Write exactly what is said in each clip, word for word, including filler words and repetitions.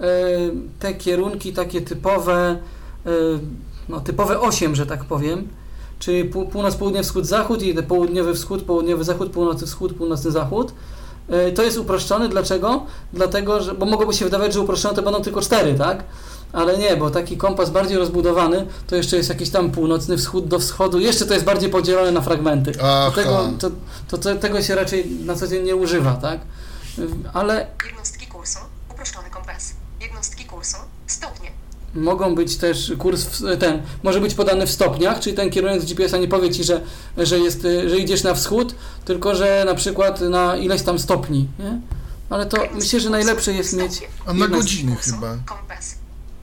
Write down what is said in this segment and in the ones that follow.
te kierunki takie typowe, no typowe osiem, że tak powiem, czyli północ, południe, wschód, zachód i te południowy wschód, południowy zachód, północny wschód, północny zachód. To jest uproszczone. Dlaczego? Dlatego, że, bo mogłoby się wydawać, że uproszczone to będą tylko cztery, tak? Ale nie, bo taki kompas bardziej rozbudowany, to jeszcze jest jakiś tam północny wschód do wschodu, jeszcze to jest bardziej podzielone na fragmenty. Do tego, to, to, to, tego się raczej na co dzień nie używa, tak? Ale... Jednostki kursu, uproszczony kompas. Jednostki kursu, stopnie. Mogą być też kurs, w, ten, może być podany w stopniach, czyli ten kierunek z G P S a nie powie Ci, że, że, jest, że idziesz na wschód, tylko że na przykład na ileś tam stopni, nie? Ale to jednostki myślę, że najlepsze jest mieć... A na godziny kursu, chyba. Kompas.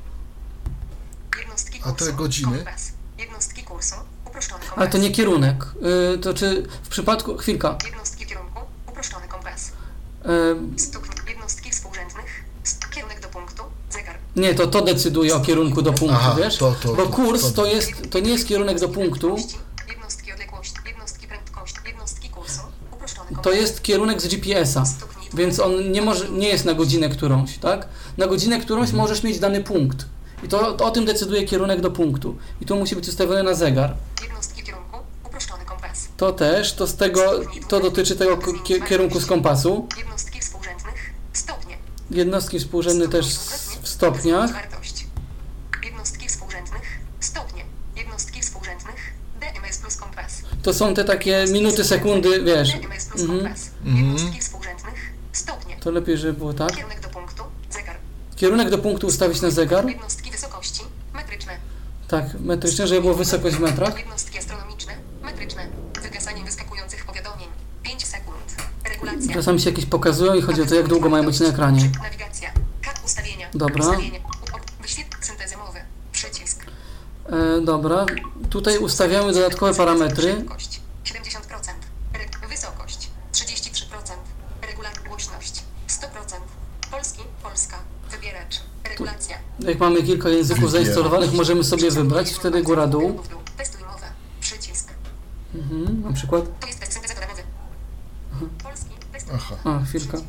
Jednostki kursu, a te godziny? Kompas. Jednostki kursu, uproszczony kompas. Ale to nie kierunek. Yy, to czy w przypadku... Chwilka. Jednostki kierunku, uproszczony kompas. Yy, Stóp jednostki współrzędnych, kierunek do punktu, zegar. Nie, to to decyduje o kierunku do punktu, Aha, wiesz? to, to, Bo to, kurs to, to jest, to nie jest kierunek do punktu, jednostki odległości, jednostki prędkości, jednostki kursu, uproszczony kompas. to jest kierunek z G P S a, więc on nie może, nie jest na godzinę którąś, tak? Na godzinę którąś Mhm. możesz mieć dany punkt i to, to o tym decyduje kierunek do punktu i tu musi być ustawiony na zegar. Jednostki kierunku, uproszczony kompas. To też, to z tego, to dotyczy tego ki- kierunku z kompasu. Jednostki współrzędnych, stopnie. Jednostki współrzędne też w stopniach. Wartość. Jednostki współrzędnych, stopnie. Jednostki współrzędnych, D M S plus kompas. To są te takie minuty, sekundy, wiesz. D M S plus Mhm. kompas. Mhm. Jednostki współrzędnych, stopnie. To lepiej, żeby było tak. Kierunek do punktu, zegar. Kierunek do punktu ustawić na zegar. Jednostki wysokości, metryczne. Tak, metryczne, żeby było wysokość w metrach. Jednostki astronomiczne, metryczne. Wygasanie wyskakujących powiadomień. pięć sekund. Regulacja. Czasami się jakieś pokazują i chodzi o to, jak długo mają być na ekranie. Nawigacja. Kat ustawienia. Dobra. Ustawienie. Wyświetl syntezy mowy. Przycisk. E, dobra, tutaj ustawiamy dodatkowe parametry. Szybkość siedemdziesiąt procent. Re- wysokość trzydzieści trzy procent. Regulacja głośność sto procent. Polski, Polska. Wybieracz. Regulacja. Jak mamy kilka języków zainstalowanych, możemy sobie wybrać, wtedy góra-dół. Testuj mowę. Przycisk. Mhm, na przykład. To jest test syntezatora mowy. Polski. Testuj. Aha, A, chwilka.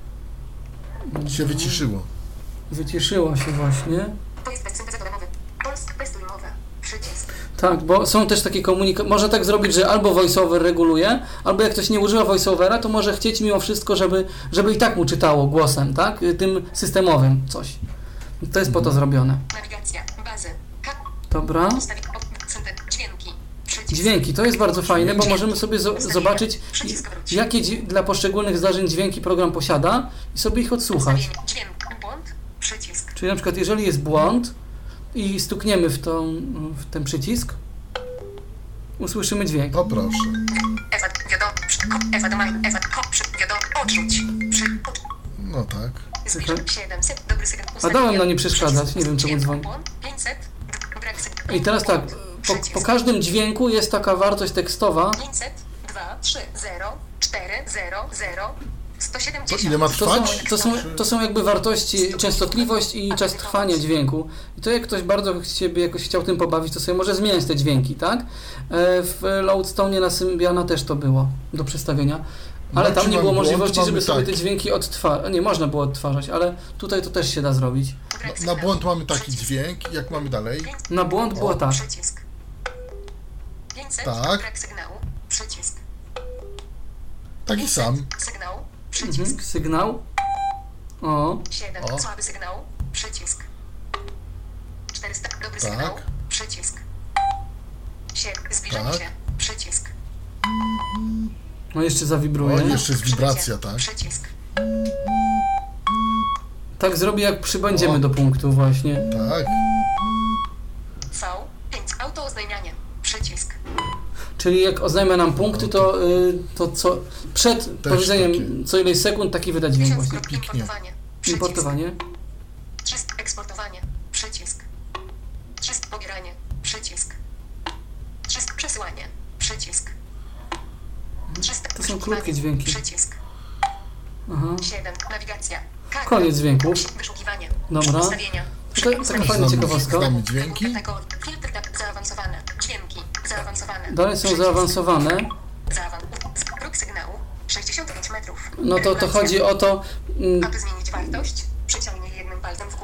Przycisk. się wyciszyło. Wyciszyło się właśnie. To jest test syntezatora mowy. Polski. Testuj mowę. Przycisk. Tak, bo są też takie komunikaty. Można tak zrobić, że albo voiceover reguluje, albo jak ktoś nie używa voiceovera, to może chcieć mimo wszystko, żeby, żeby i tak mu czytało głosem, tak? Tym systemowym coś. To jest po to zrobione. Nawigacja. Bazy. Kat. Dobra. Ustawi- o- synte- Dźwięki. Przycisk. Dźwięki, to jest bardzo fajne, bo możemy sobie zo- zobaczyć, jakie dzi- dla poszczególnych zdarzeń dźwięki program posiada i sobie ich odsłuchać. Ustawienie. Dźwięk. Błąd. Przycisk. Czyli na przykład jeżeli jest błąd i stukniemy w, tą, w ten przycisk, usłyszymy dźwięk. O proszę. Ewa, wiadomo, przy, ko, Ewa do maj, Ewa, ko, przy, wiadomo, odrzuć, przy, od, No tak. zbliż, siedemset, dobry sygnał, A dałem na nie przeszkadzać, nie wiem czemu dźwięk, dzwoni. błąd, pięćset, brak sygnału. I teraz tak, po, po każdym dźwięku jest taka wartość tekstowa. pięćset, dwa, trzy, zero, cztery, zero, zero, sto To siedemdziesiąt. ile ma To są, trwać? to, są, to są jakby wartości, częstotliwość i czas trwania dźwięku. I to jak ktoś bardzo siebie jakoś chciał tym pobawić, to sobie może zmieniać te dźwięki, tak? E, W Loadstone na Symbiana też to było do przestawienia. Ale No, tam czy nie mamy było błąd, możliwości, mamy żeby sobie tak. te dźwięki odtwarzać. Nie, można było odtwarzać, ale tutaj to też się da zrobić. Brak Na, na sygnału. błąd mamy taki Przycisk. dźwięk. Jak mamy dalej? Na błąd było tak. Przycisk. pięćset, Tak. brak sygnału, przycisk. Taki sam. Sygnał, przycisk. Mhm. Sygnał. O, siedem, O. słaby sygnał, przycisk. czterysta, dobry Tak. sygnał, przycisk. siedem, zbliżanie Tak. się, przycisk. no jeszcze zawibruje. O, jeszcze jest wibracja, tak. Przycisk. Tak zrobi, jak przybędziemy O. do punktu właśnie. Tak. V, pięć, auto oznajmianie, przycisk. Czyli jak oznajmia nam punkty, to, y, to co przed Też powiedzeniem takie. co ileś sekund taki wydać dźwięk tysiąc właśnie. kropki, Piknie. importowanie, przycisk. Importowanie. trzysta, eksportowanie, przycisk. trzysta, pobieranie, przycisk. trzysta, przesyłanie, przycisk. trzysta, To są wyszukiwanie, krótkie dźwięki. Przycisk. Aha. siedem, nawigacja. Karta. Koniec dźwięków. Wyszukiwanie. Dobra. Ustawienia. To taka Ustawienia. fajna Znamy, ciekawostka. znamy dźwięki. Kategorie. Filtr tak zaawansowane. Dźwięki. Zaawansowane. Dalej są Przycisk. zaawansowane. Zaawan- Próg sygnału. sześćdziesiąt pięć metrów. No to, to Regulacja. chodzi o to, mm, Aby zmienić wartość, przyciągnij jednym palcem w górę.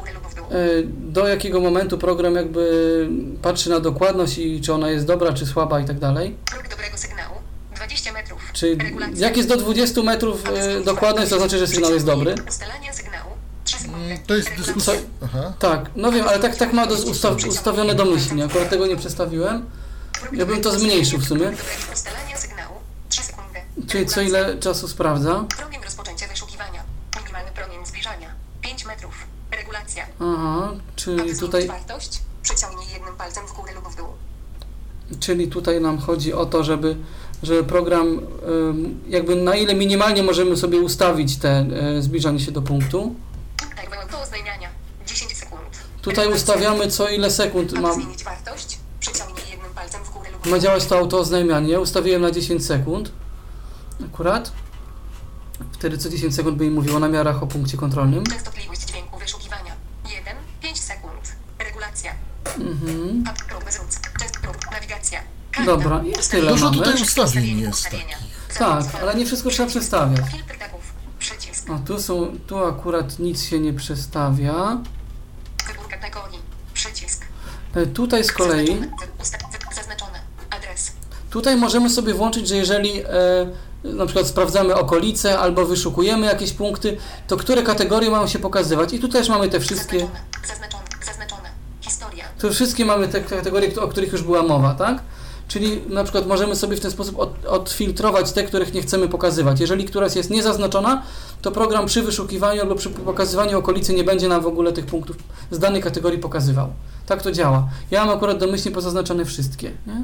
do jakiego momentu program jakby patrzy na dokładność i czy ona jest dobra, czy słaba i tak dalej. Próg dobrego sygnału. dwadzieścia metrów. Czyli Regulacja. jak jest do dwudziestu metrów Aby e, zmienić dokładność, to wartość. znaczy, że sygnał jest dobry. Ustalanie sygnału. trzy sekundy. Mm, To jest Regulacja. dyskusja. Aha. Tak, no wiem, ale tak, tak ma dos- ustaw, ustawione domyślnie. Akurat tego nie przedstawiłem. Ja bym to zmniejszył w sumie. Próg dobrego ustalania sygnału. trzy sekundy. Czyli co Regulacja. ile czasu sprawdza? Promień rozpoczęcia wyszukiwania. Minimalny promień zbliżania. pięć metrów. Regulacja. Aha, Aby czyli zmienić tutaj, wartość, przyciągnij jednym palcem w górę lub w dół. czyli tutaj nam chodzi o to, żeby, żeby program ym, jakby na ile minimalnie możemy sobie ustawić te y, zbliżanie się do punktu. Do oznajmiania. dziesięć sekund. Tutaj Regulacja. ustawiamy co ile sekund Aby ma, zmienić wartość, przyciągnij jednym palcem w górę lub w ma dół. działać to autooznajmianie. Ustawiłem na dziesięć sekund. Akurat. Wtedy co dziesięć sekund by mi mówiło na miarach o punkcie kontrolnym. Częstotliwość dźwięku wyszukiwania. jeden pięć sekund. Regulacja. Mhm. Up, próg bez ruc. Częst próg. Nawigacja. Dobra, i tyle Dużo mamy. tutaj ustawień jest Ustawienia. takich. Tak, ale nie wszystko trzeba przestawiać. Filtr tagów. Przycisk. A tu są, tu akurat nic się nie przestawia. Wybór kategorii. Przycisk. E, Tutaj z kolei, Zaznaczone. Wy- usta- wy- Zaznaczone. Adres. tutaj możemy sobie włączyć, że jeżeli e, na przykład sprawdzamy okolice albo wyszukujemy jakieś punkty, to które kategorie mają się pokazywać. I tu też mamy te wszystkie, Zaznaczone. Zaznaczone. Zaznaczone. Historia. tu wszystkie mamy te kategorie, o których już była mowa, tak? Czyli na przykład możemy sobie w ten sposób od, odfiltrować te, których nie chcemy pokazywać. Jeżeli któraś jest niezaznaczona, to program przy wyszukiwaniu albo przy pokazywaniu okolicy nie będzie nam w ogóle tych punktów z danej kategorii pokazywał. Tak to działa. Ja mam akurat domyślnie pozaznaczone wszystkie. Nie?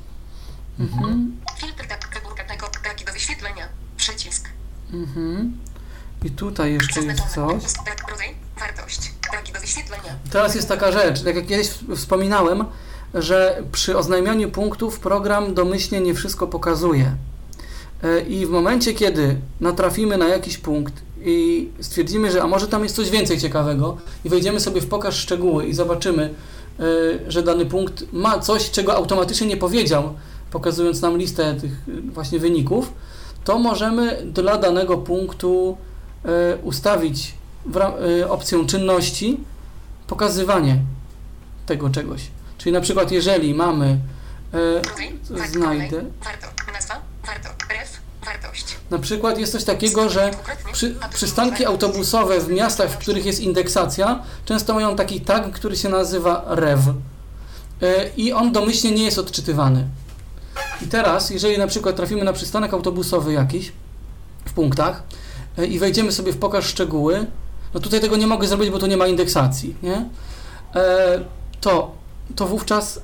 Mhm. Filtr tag. Wybór kategorii. Tagi do wyświetlenia. Przycisk. Mhm. I tutaj jeszcze jest Zaznaczone. coś. Ust- Rodzaj. Wartość. Tagi do wyświetlenia. Teraz jest taka rzecz, tak jak kiedyś wspominałem, że przy oznajmianiu punktów program domyślnie nie wszystko pokazuje. E, I w momencie, kiedy natrafimy na jakiś punkt i stwierdzimy, że a może tam jest coś więcej ciekawego i wejdziemy sobie w pokaż szczegóły i zobaczymy, e, że dany punkt ma coś, czego automatycznie nie powiedział, pokazując nam listę tych e, właśnie wyników, to możemy dla danego punktu e, ustawić w ra- e, opcję czynności pokazywanie tego czegoś. Czyli na przykład jeżeli mamy, Rodzaj. e, Wa- znajdę, kolej, Warto. Nazwa. Warto. Ref. Wartość. na przykład jest coś takiego, że przy, przystanki autobusowe w miastach, w których jest indeksacja, często mają taki tag, który się nazywa rew. E, I on domyślnie nie jest odczytywany. I teraz, jeżeli na przykład trafimy na przystanek autobusowy jakiś w punktach e, i wejdziemy sobie w pokaż szczegóły, no tutaj tego nie mogę zrobić, bo tu nie ma indeksacji, nie? E, to, to wówczas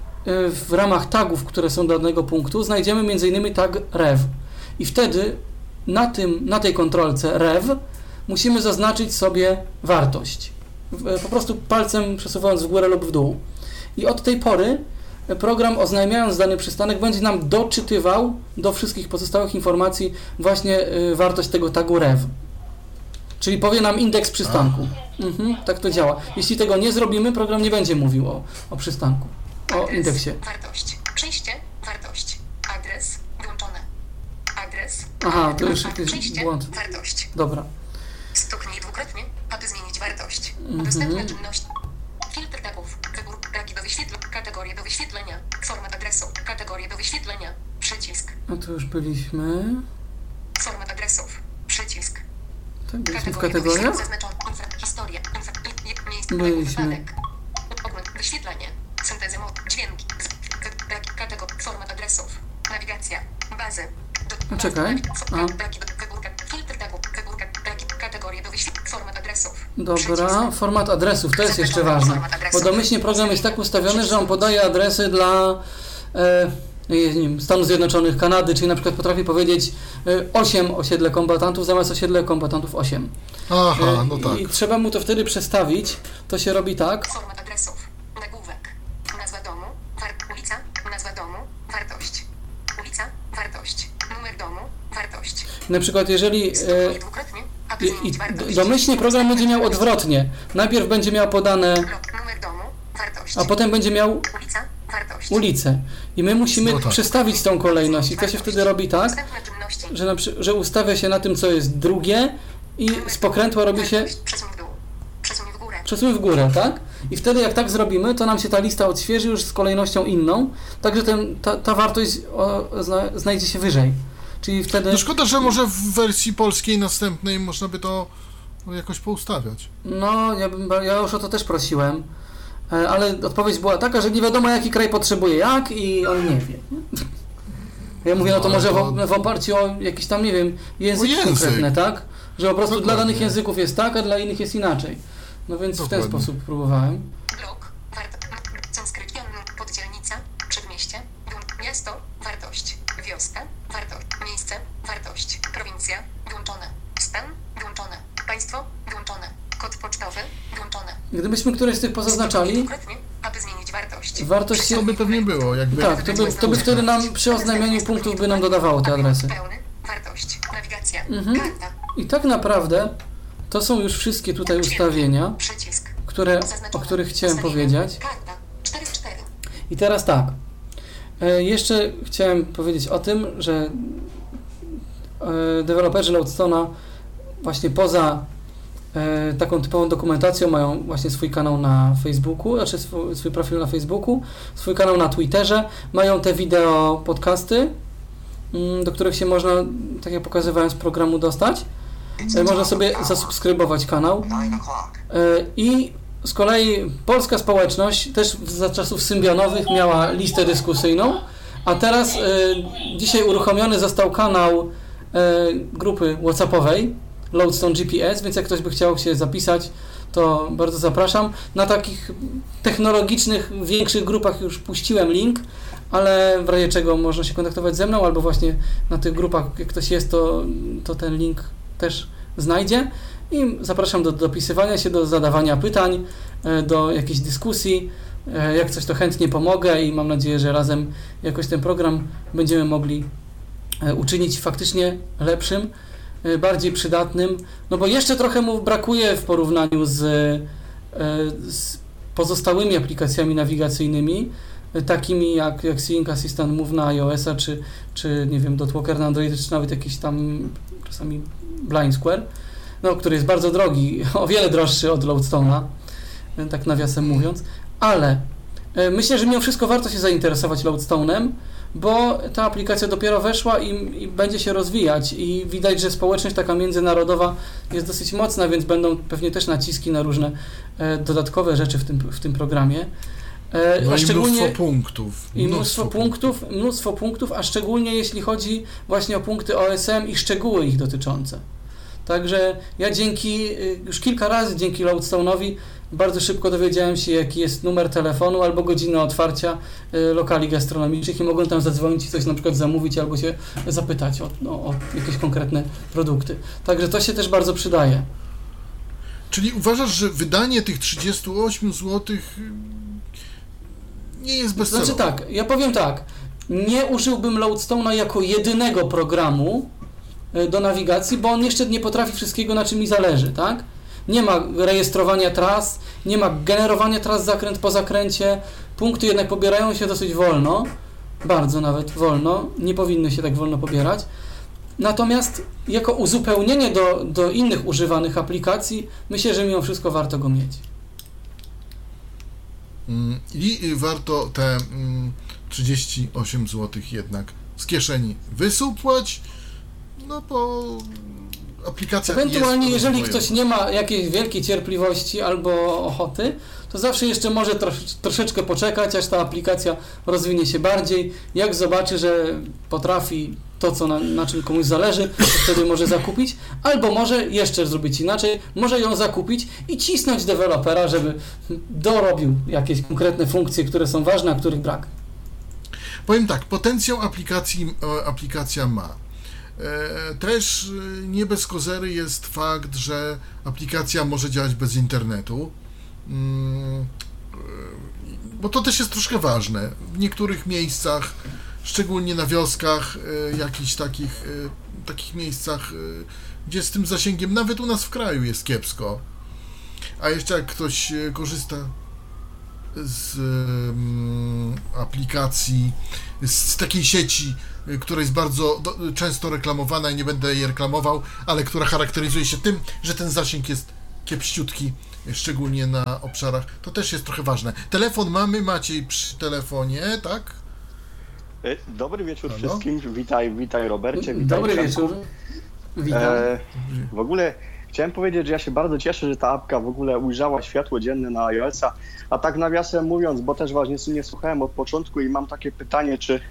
e, w ramach tagów, które są do danego punktu, znajdziemy między innymi tag rew. I wtedy na, tym, na tej kontrolce rew musimy zaznaczyć sobie wartość. W- Po prostu palcem przesuwając w górę lub w dół. I od tej pory program, oznajmiając dany przystanek, będzie nam doczytywał do wszystkich pozostałych informacji właśnie y, wartość tego tagu rew. Czyli powie nam indeks przystanku. Mhm, tak to działa. Jeśli tego nie zrobimy, program nie będzie mówił o, o przystanku, o Adres. indeksie. Wartość. Przejście. Wartość. Adres. Wyłączone. Adres. Aha, to już A, jakiś Przejście. błąd. Wartość. Dobra. Stuknij dwukrotnie, aby zmienić wartość. Mhm. Udostępnia czynność. Filtr tagów. Wybór tagi do wyświetlenia. Kategorie do wyświetlenia. Format adresu. Kategorie do wyświetlenia. Przycisk. No to już byliśmy. Format adresów. Przycisk. Tak, byliśmy w do kategoriach? wyświetlenia. Zaznaczone. Infra. Historia. Infra. i- i- Miejsce. Byliśmy. Wypadek. Ogląd. Wyświetlenie. Syntezę mowy. Dźwięki. Kategoria. Format adresów. Nawigacja. Bazy. Do- No czekaj. Fo- A. tagi do- wybórka. Filtr tagów. Wybórka. Tagi. Kategorie do wyświetlenia. Format adresów. Dobra, format adresów, to jest jeszcze ważne, bo domyślnie program jest tak ustawiony, że on podaje adresy dla e, nie wiem, Stanów Zjednoczonych, Kanady, czyli na przykład potrafi powiedzieć e, osiem osiedle kombatantów zamiast osiedle kombatantów osiem. Aha, E, no tak. I trzeba mu to wtedy przestawić, to się robi tak, Format adresów. Nagłówek. Nazwa domu. War- ulica. Nazwa domu. Wartość. Ulica. Wartość. Numer domu. Wartość. na przykład jeżeli... E, Stuknij dwukrotnie, aby I, zmienić i wartość. domyślnie program będzie miał odwrotnie. Najpierw będzie miał podane, Blok. Numer domu. Wartość. a potem będzie miał Ulica. Wartość. ulicę. I my musimy No tak. przestawić tą kolejność. I to się wtedy robi tak, Następne czynności. że, na, przy- że ustawia się na tym, co jest drugie i z pokrętła robi się Wartość. Przesuń w dół. Przesuń w górę. przesuń w górę, tak? I wtedy jak tak zrobimy, to nam się ta lista odświeży już z kolejnością inną, także ten, ta, ta wartość o, zna, znajdzie się wyżej. Czyli wtedy... No szkoda, że może w wersji polskiej następnej można by to jakoś poustawiać. No, ja, bym, ja już o to też prosiłem, ale odpowiedź była taka, że nie wiadomo jaki kraj potrzebuje jak i on nie wie. Ja mówię, no to No, może to... w, w oparciu o jakieś tam, nie wiem, języki język. konkretne, tak? Że po prostu Dokładnie. dla danych języków jest tak, a dla innych jest inaczej. No więc Dokładnie. w ten sposób próbowałem. Blok, wart, sanskryt, poddzielnica, przedmieście, miasto, wartość, wioska, wartość, miejsce, wartość, prowincja, włączone, stan, włączone, państwo, włączone, kod pocztowy, włączone. Gdybyśmy któreś z tych pozaznaczali, Dwukrotnie, aby zmienić wartość. wartość się... To by pewnie było, jakby... Tak, to by, to by wtedy nam przy oznajmianiu punktów by nam dodawało te adresy. Pełny, wartość, nawigacja, Mhm. karta, I tak naprawdę to są już wszystkie tutaj ustawienia, przycisk, które, o zaznaczone, których chciałem ustawienia, powiedzieć. karta, cztery w cztery. I teraz tak, e, jeszcze chciałem powiedzieć o tym, że e, deweloperzy Loadstone'a właśnie poza e, taką typową dokumentacją mają właśnie swój kanał na Facebooku, znaczy swój, swój profil na Facebooku, swój kanał na Twitterze, mają te wideo podcasty, mm, do których się można, tak jak pokazywałem, z programu dostać. E, można sobie zasubskrybować kanał. E, I z kolei polska społeczność też za czasów symbionowych miała listę dyskusyjną, a teraz e, dzisiaj uruchomiony został kanał e, grupy whatsappowej Loadstone G P S, więc jak ktoś by chciał się zapisać, to bardzo zapraszam. Na takich technologicznych, większych grupach już puściłem link, ale w razie czego można się kontaktować ze mną, albo właśnie na tych grupach, jak ktoś jest, to, to ten link też znajdzie. I zapraszam do dopisywania się, do zadawania pytań, do jakiejś dyskusji. Jak coś, to chętnie pomogę i mam nadzieję, że razem jakoś ten program będziemy mogli uczynić faktycznie lepszym, bardziej przydatnym, no bo jeszcze trochę mu brakuje w porównaniu z, z pozostałymi aplikacjami nawigacyjnymi, takimi jak, jak Sync Assistant Move na iOS-a, czy, czy nie wiem, Dotwalker na Android, czy nawet jakiś tam czasami Blind Square, no, który jest bardzo drogi, o wiele droższy od Loadstone'a, tak nawiasem mówiąc, ale myślę, że mimo wszystko warto się zainteresować Loadstone'em, bo ta aplikacja dopiero weszła i, i będzie się rozwijać i widać, że społeczność taka międzynarodowa jest dosyć mocna, więc będą pewnie też naciski na różne e, dodatkowe rzeczy w tym, w tym programie. E, No a i szczególnie mnóstwo punktów. I mnóstwo punktów, mnóstwo punktów, a szczególnie jeśli chodzi właśnie o punkty O S M i szczegóły ich dotyczące. Także ja dzięki, już kilka razy dzięki Loadstone'owi bardzo szybko dowiedziałem się, jaki jest numer telefonu albo godzina otwarcia y, lokali gastronomicznych i mogłem tam zadzwonić i coś na przykład zamówić albo się zapytać o, no, o jakieś konkretne produkty. Także to się też bardzo przydaje. Czyli uważasz, że wydanie tych trzydziestu ośmiu złotych nie jest bezcelowe? Znaczy tak, ja powiem tak, nie użyłbym Loadstone'a jako jedynego programu do nawigacji, bo on jeszcze nie potrafi wszystkiego, na czym mi zależy, tak? Nie ma rejestrowania tras, nie ma generowania tras zakręt po zakręcie, punkty jednak pobierają się dosyć wolno, bardzo nawet wolno, nie powinny się tak wolno pobierać. Natomiast jako uzupełnienie do, do innych używanych aplikacji, myślę, że mimo wszystko warto go mieć. I warto te trzydzieści osiem złotych jednak z kieszeni wysupłać, no bo aplikacja ewentualnie, jest jeżeli rozwojowa. ktoś nie ma jakiejś wielkiej cierpliwości albo ochoty, to zawsze jeszcze może trosz, troszeczkę poczekać, aż ta aplikacja rozwinie się bardziej. Jak zobaczy, że potrafi to, co na, na czym komuś zależy, to wtedy może zakupić, albo może jeszcze zrobić inaczej, może ją zakupić i cisnąć dewelopera, żeby dorobił jakieś konkretne funkcje, które są ważne, a których brak. Powiem tak, potencjał aplikacji aplikacja ma. Też nie bez kozery jest fakt, że aplikacja może działać bez internetu, bo to też jest troszkę ważne. W niektórych miejscach, szczególnie na wioskach, jakichś takich, takich miejscach, gdzie z tym zasięgiem nawet u nas w kraju jest kiepsko, a jeszcze jak ktoś korzysta z um, aplikacji, z takiej sieci, która jest bardzo do, często reklamowana i nie będę jej reklamował, ale która charakteryzuje się tym, że ten zasięg jest kiepściutki, szczególnie na obszarach, to też jest trochę ważne. Telefon mamy, Maciej przy telefonie, tak? E, Dobry wieczór Halo? wszystkim, witaj, witaj Robercie, witaj Dobry Przemku. wieczór. Witam. E, w ogóle chciałem powiedzieć, że ja się bardzo cieszę, że ta apka w ogóle ujrzała światło dzienne na iOS-a, a tak nawiasem mówiąc, bo też właśnie nie słuchałem od początku i mam takie pytanie, czy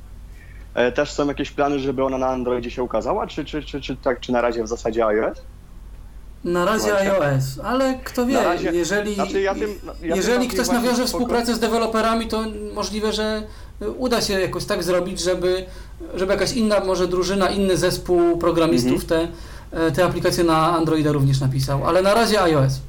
e, też są jakieś plany, żeby ona na Androidzie się ukazała, czy, czy, czy, czy, tak, czy na razie w zasadzie iOS? Na razie Słuchajcie. iOS, ale kto wie, Na razie- jeżeli, znaczy ja tym- ja tym jeżeli bardziej ktoś właśnie nawiąże spoko- współpracę z deweloperami, to możliwe, że uda się jakoś tak zrobić, żeby, żeby jakaś inna może drużyna, inny zespół programistów te, te aplikacje na Androida również napisał, ale na razie iOS.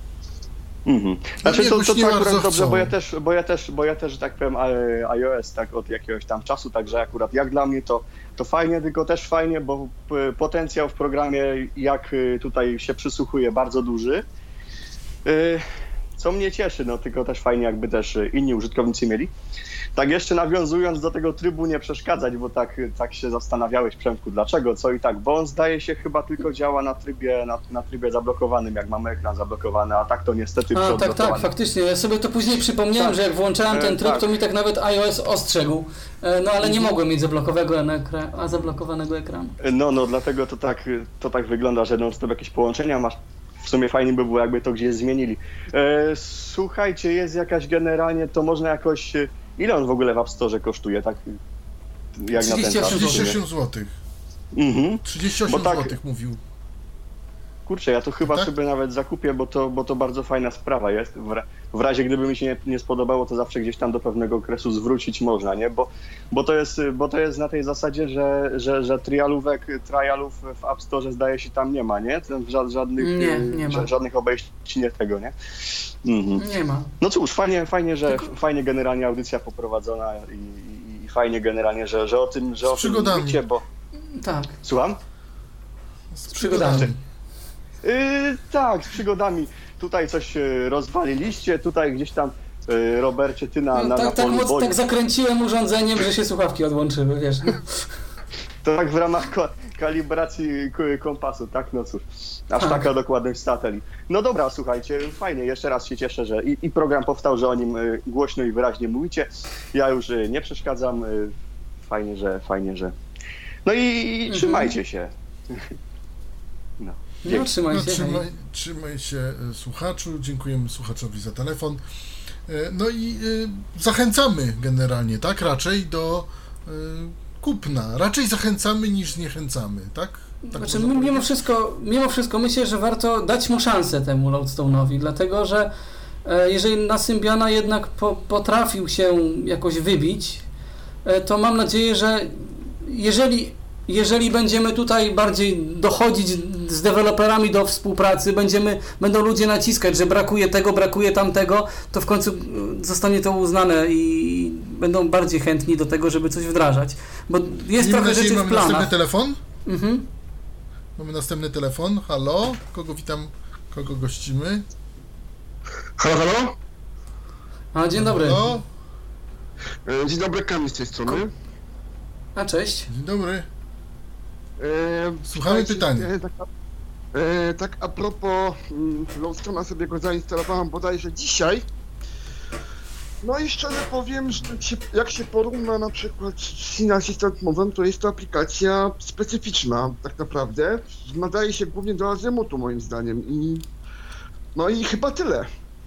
Mhm. Znaczy to, jakoś to, nie to bardzo akurat dobrze, chcą. bo ja też, bo ja też, bo ja też, że tak powiem, a- iOS tak od jakiegoś tam czasu, także akurat jak dla mnie to, to fajnie, tylko też fajnie, bo p- potencjał w programie, jak y, tutaj się przysłuchuje, bardzo duży. Y, Co mnie cieszy, no tylko też fajnie, jakby też y, inni użytkownicy mieli. Tak jeszcze nawiązując do tego trybu nie przeszkadzać, bo tak, tak się zastanawiałeś, Przemku, dlaczego, co i tak, bo on zdaje się chyba tylko działa na trybie, na, na trybie zablokowanym, jak mamy ekran zablokowany, a tak to niestety A, tak, tak, przeodblokowany. faktycznie. Ja sobie to później przypomniałem, Tak. że jak włączałem ten E, tryb, tak. to mi tak nawet iOS ostrzegł, E, no ale nie mogłem mieć zablokowanego, ekra- a zablokowanego ekranu. No, no, dlatego to tak, to tak wygląda, że non stop jakieś połączenia masz. W sumie fajnie by było, jakby to gdzieś zmienili. E, słuchajcie, jest jakaś generalnie, to można jakoś... e, Ile on w ogóle w App Store kosztuje, tak? Jak na ten trzydzieści osiem czas? trzydzieści osiem złotych. Mhm. trzydzieści osiem Bo tak- złotych mówił. Kurczę, ja to chyba Tak? sobie nawet zakupię, bo to, bo to bardzo fajna sprawa jest. W, ra- w razie gdyby mi się nie, nie spodobało, to zawsze gdzieś tam do pewnego okresu zwrócić można, nie? Bo, bo, to, jest, bo to jest na tej zasadzie, że, że, że trialówek, trialów w App Store zdaje się tam nie ma, nie? Tam ża- żadnych, Nie, e, nie ma. ża- żadnych obejść nie tego, nie? Mhm. Nie ma. No cóż, fajnie, fajnie, że Tylko- fajnie generalnie audycja poprowadzona i, i, i fajnie generalnie, że, że o tym, że Z o tym przygodami. mówicie, bo... Tak. Słucham? Z przygodami. Yy, tak, z przygodami. Tutaj coś yy, rozwaliliście, tutaj gdzieś tam, yy, Robercie, ty na, No, na, tak, na tak, polu moc, boli. tak zakręciłem urządzeniem, że się słuchawki odłączyły, wiesz. To tak w ramach ko- kalibracji k- kompasu, tak? No cóż, aż Tak. taka dokładność satelit. No dobra, słuchajcie, fajnie, jeszcze raz się cieszę, że i, i program powstał, że o nim yy, głośno i wyraźnie mówicie. Ja już yy, nie przeszkadzam, yy, fajnie, że, fajnie, że... No i, i Mhm. trzymajcie się. No, No dzięki. trzymaj No, się. hej. trzymaj, trzymaj się e, słuchaczu, dziękujemy słuchaczowi za telefon. E, No i e, zachęcamy generalnie, tak? Raczej do e, kupna. Raczej zachęcamy niż zniechęcamy, tak? Tak Znaczy, można mimo powiedzieć? wszystko, mimo wszystko myślę, że warto dać mu szansę temu Loadstone'owi, dlatego że e, jeżeli na Symbiana jednak po, potrafił się jakoś wybić, e, to mam nadzieję, że jeżeli, jeżeli będziemy tutaj bardziej dochodzić z deweloperami do współpracy, będziemy, będą ludzie naciskać, że brakuje tego, brakuje tamtego, to w końcu e, zostanie to uznane i będą bardziej chętni do tego, żeby coś wdrażać. Bo jest Miejmy trochę nadzieję, rzeczy w mamy następny planach. telefon. Mhm. Mamy następny telefon. Halo? Kogo witam? Kogo gościmy? Halo, halo? A, dzień dobry. Halo? E, Dzień dobry, Kamil z tej strony. A, cześć. Dzień dobry. E, Słuchamy słuchajcie, pytania. E, tak, a, e, tak a propos mm, Loadstone'a sobie go zainstalowałem bodajże dzisiaj. No i szczerze powiem, że jak się, jak się porówna na przykład z Sin Assistant Move'em, to jest to aplikacja specyficzna tak naprawdę. Nadaje się głównie do azymutu moim zdaniem i no i chyba tyle.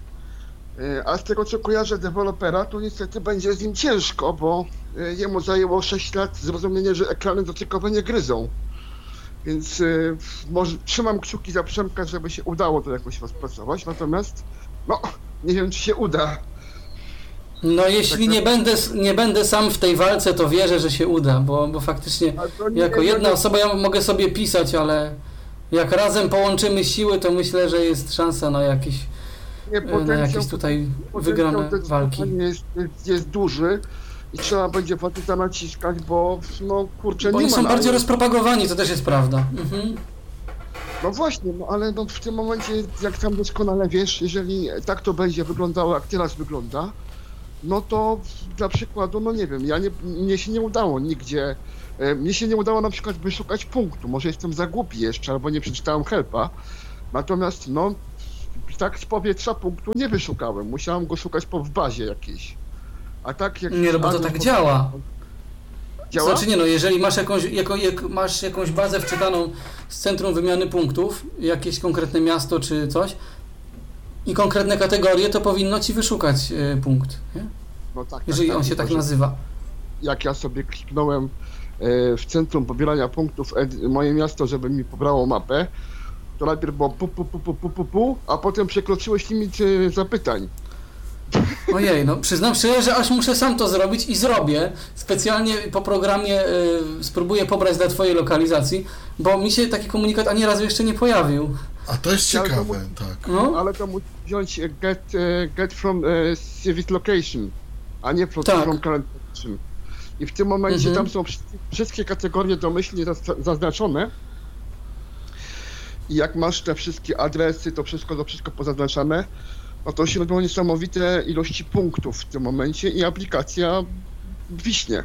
E, A z tego co kojarzę dewelopera, to niestety będzie z nim ciężko, bo e, jemu zajęło sześć lat zrozumienie, że ekrany dotykowe nie gryzą. Więc e, może trzymam kciuki za Przemka, żeby się udało to jakoś rozpracować, natomiast no nie wiem czy się uda. No jeśli Tak, nie będę, nie będę sam w tej walce, to wierzę, że się uda, bo, bo faktycznie A to nie- jako nie- jedna nie- osoba ja mogę sobie pisać, ale jak razem połączymy siły, to myślę, że jest szansa na jakieś, nie, na jakieś tutaj wygrane potencjał walki. zdecydowanie Jest, jest, jest duży i trzeba będzie faceta naciskać, bo no kurczę Bo nie oni ma są na- bardziej rozpropagowani, to też jest prawda. Mhm. No właśnie, no ale no w tym momencie, jak tam doskonale wiesz, jeżeli tak to będzie wyglądało, jak teraz wygląda, no to dla przykładu, no nie wiem, ja nie, mnie się nie udało nigdzie, e, mnie się nie udało na przykład wyszukać punktu, może jestem za głupi jeszcze, albo nie przeczytałem helpa, natomiast no tak z powietrza punktu nie wyszukałem. Musiałem go szukać po w bazie jakiejś. A tak jak... Nie, no bo to tak działa. Działa? Znaczy nie no, jeżeli masz jakąś, jako, jak, masz jakąś bazę wczytaną z centrum wymiany punktów, jakieś konkretne miasto czy coś i konkretne kategorie, to powinno ci wyszukać y, punkt, nie? No tak, Jeżeli tak, on tak, się tak tylko, że nazywa. Jak ja sobie kliknąłem e, w centrum pobierania punktów ed, moje miasto, żeby mi pobrało mapę, to najpierw było pu, pu, pu, pu, pu, pu, pu, a potem przekroczyłeś limit e, zapytań. Ojej, no przyznam szczerze, że aż muszę sam to zrobić i zrobię. Specjalnie po programie y, spróbuję pobrać dla twojej lokalizacji, bo mi się taki komunikat ani razu jeszcze nie pojawił. A to jest Ale to ciekawe, mu- tak. No, Ale to musisz wziąć e, get, e, get from e, service location, a nie from, Tak. from current location. I w tym momencie Mhm. tam są wszystkie, wszystkie kategorie domyślnie zaz- zaznaczone. I jak masz te wszystkie adresy, to wszystko, to wszystko pozaznaczane, no to się robią niesamowite ilości punktów w tym momencie i aplikacja wiśnie.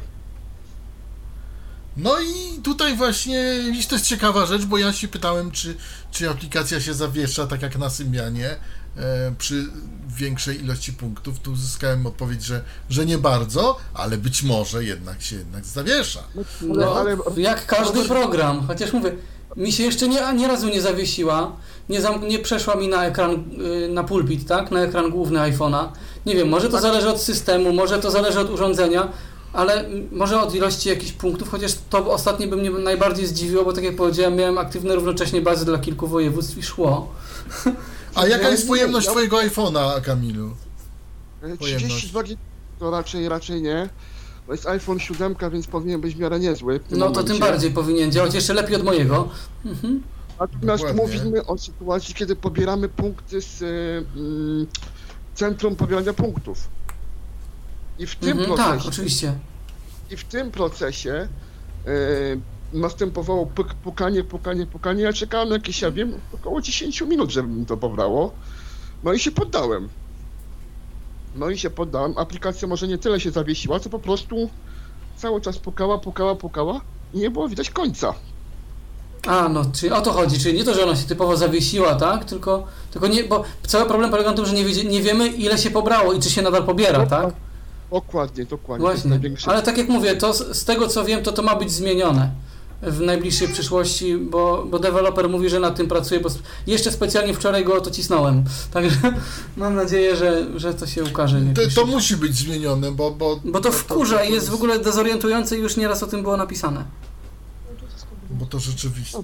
No i tutaj właśnie, widzisz, to jest ciekawa rzecz, bo ja się pytałem, czy, czy aplikacja się zawiesza tak jak na Symbianie e, przy większej ilości punktów. Tu uzyskałem odpowiedź, że, że nie bardzo, ale być może jednak się jednak zawiesza. no jak każdy program, chociaż mówię, mi się jeszcze nie, ani razu nie zawiesiła, nie, zam, nie przeszła mi na ekran, y, na pulpit, tak, na ekran główny iPhone'a. Nie wiem, może to zależy od systemu, może to zależy od urządzenia, ale m, może od ilości jakichś punktów, chociaż to ostatnie by mnie najbardziej zdziwiło, bo tak jak powiedziałem, miałem aktywne równocześnie bazy dla kilku województw i szło. A jaka Ja jest nie pojemność wiem, ja- twojego iPhone'a, Kamilu? E, Pojemność. trzydzieści dwa giga to raczej, raczej nie. To jest iPhone siedem, więc powinien być w miarę niezły. W tym No to momencie. tym bardziej powinien działać, jeszcze lepiej od mojego. Mhm. Natomiast Dokładnie. mówimy o sytuacji, kiedy pobieramy punkty z y, mm, centrum pobierania punktów. I w tym Mhm, procesie, tak, oczywiście. i w tym procesie y, następowało puk, pukanie, pukanie, pukanie. Ja czekałem jakieś, ja wiem, około dziesięć minut, żeby mi to pobrało. No i się poddałem. No i się poddałem. Aplikacja może nie tyle się zawiesiła, co po prostu cały czas pukała, pukała, pukała i nie było widać końca. A, no, czyli o to chodzi, czyli nie to, że ona się typowo zawiesiła, tak? Tylko, tylko nie, bo cały problem polega na tym, że nie, wiedzie, nie wiemy, ile się pobrało i czy się nadal pobiera, tak? Dokładnie, dokładnie. To jest Właśnie. największy- Ale tak jak mówię, to z, z tego co wiem, to to ma być zmienione w najbliższej przyszłości, bo, bo deweloper mówi, że nad tym pracuje, bo sp- jeszcze specjalnie wczoraj go o to cisnąłem. Także mam nadzieję, że, że to się ukaże. To, jakoś. to musi być zmienione, bo... Bo, Bo to wkurza i jest w ogóle dezorientujące i już nieraz o tym było napisane. Bo to rzeczywiście...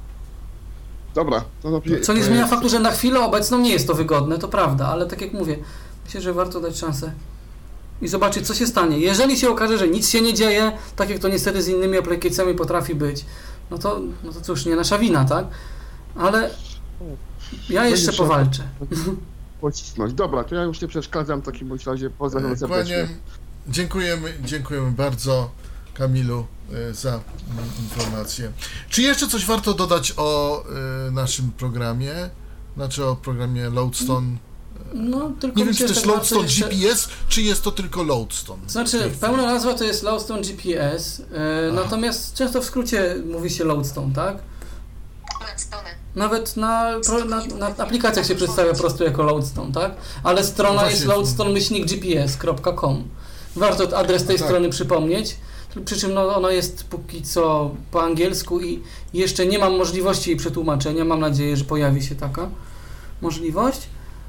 Dobra, to lepiej. Co nie e, zmienia faktu, że na chwilę obecną nie jest to wygodne, to prawda, ale tak jak mówię, myślę, że warto dać szansę i zobaczyć, co się stanie. Jeżeli się okaże, że nic się nie dzieje, tak jak to niestety z innymi aplikacjami potrafi być, no to, no to cóż, nie nasza wina, tak? Ale ja jeszcze trzeba- powalczę. Pocisnąć. Dobra, to ja już nie przeszkadzam w takim bądź razie. Pozdrawiam serdecznie. Kłaniam, dziękujemy, dziękujemy bardzo, Kamilu, e, za mm, informację. Czy jeszcze coś warto dodać o e, naszym programie? Znaczy o programie Loadstone? No, tylko Nie wiem, myślę, czy to że jest tak Loadstone warto jeszcze- G P S, czy jest to tylko Loadstone? Znaczy, pełna nazwa to jest Loadstone G P S, e, natomiast często w skrócie mówi się Loadstone, tak? Loadstone. Nawet na, pro, na, na aplikacjach się przedstawia po prostu jako Loadstone, tak? Ale strona Właśnie. jest loadstone myślnik g p s kropka com. Warto adres tej Tak. strony przypomnieć, przy czym no, ona jest póki co po angielsku i jeszcze nie mam możliwości jej przetłumaczenia. Mam nadzieję, że pojawi się taka możliwość.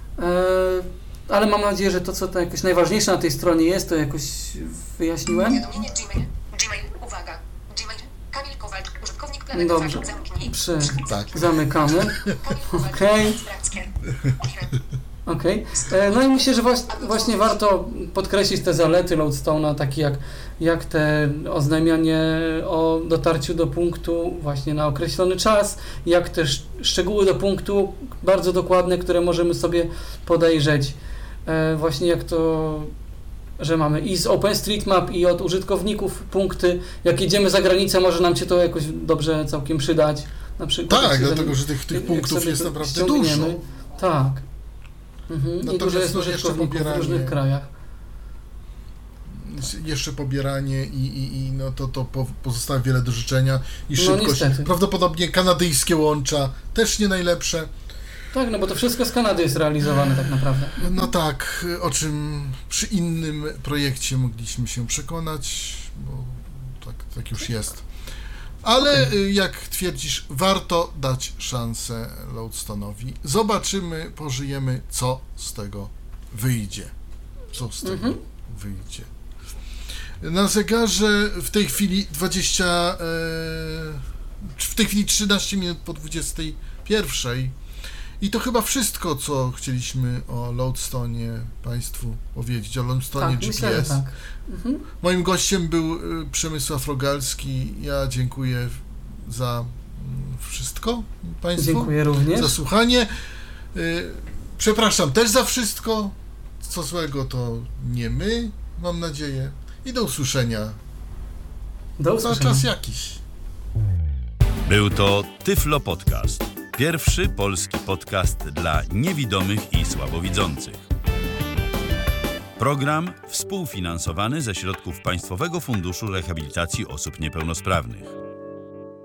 E, ale mam nadzieję, że to, co to jakoś najważniejsze na tej stronie jest, to jakoś wyjaśniłem. Powiadomienie Gmail. Gmail. Uwaga. Gmail. Kamil Kowalczyk. Użytkownik Planet Dobrze. Uwaga. Zamknij. Przy... Tak. Zamykamy. Kamil Kowalczyk. Okej. Strackie. Okej. E, No i myślę, że właśnie, właśnie warto podkreślić te zalety Loadstone'a, takie jak, jak te oznajmianie o dotarciu do punktu właśnie na określony czas, jak też szczegóły do punktu bardzo dokładne, które możemy sobie podejrzeć. E, Właśnie jak to, że mamy i z OpenStreetMap, i od użytkowników punkty. Jak jedziemy za granicę, może nam się to jakoś dobrze całkiem przydać. Na przykład, jak Tak, się dlatego, za- że tych, tych jak punktów sobie jest to naprawdę ściągniemy. dużo. Tak. Mhm. I Natomiast dużo jest no jeszcze użytkowników w pobieranie- różnych krajach. Jeszcze pobieranie i, i, i no to, to po- pozostawia wiele do życzenia i No szybkość. niestety. Prawdopodobnie kanadyjskie łącza też nie najlepsze. Tak, no bo to wszystko z Kanady jest realizowane tak naprawdę. No tak, o czym przy innym projekcie mogliśmy się przekonać, bo tak, tak już jest. Ale okay. jak twierdzisz, warto dać szansę Lodestone'owi. Zobaczymy, pożyjemy, co z tego wyjdzie. Co z tego mhm. wyjdzie. Na zegarze w tej chwili dwadzieścia, w tej chwili trzynaście minut po dwudziestej pierwszej. I to chyba wszystko, co chcieliśmy o Lodestone'ie Państwu powiedzieć, o Lodestone'ie tak, G P S. Myślę, tak. Mhm. Moim gościem był Przemysław Rogalski. Ja dziękuję za wszystko Państwu. Dziękuję również. Za słuchanie. Przepraszam też za wszystko. Co złego to nie my, mam nadzieję. I do usłyszenia. Do usłyszenia. Za czas jakiś. Był to Tyflo Podcast. Pierwszy polski podcast dla niewidomych i słabowidzących. Program współfinansowany ze środków Państwowego Funduszu Rehabilitacji Osób Niepełnosprawnych.